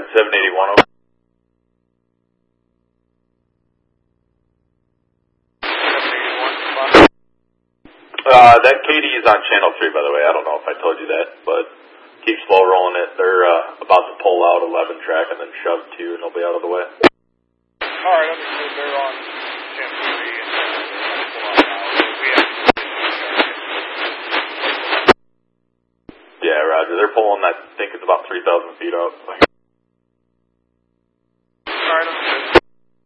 781 over. That KD is on channel 3, by the way. I don't know if I told you that, but keep slow rolling it. They're about to pull out 11 track and then shove 2, and they'll be out of the way. Alright, understood. They're on channel 3 and they're going to pull out now. We have Yeah, roger. They're pulling, I think it's about 3,000 feet up.